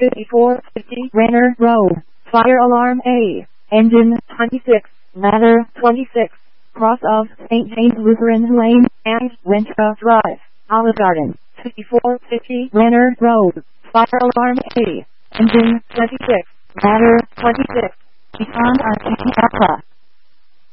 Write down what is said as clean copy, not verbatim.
5450 Renner Road, Fire Alarm A, Engine 26, Ladder 26, cross of St. James Lutheran Lane and Wintra Drive, Olive Garden, 5450 Renner Road, Fire Alarm A, Engine 26, Ladder 26, Beyond Arcade Alpha.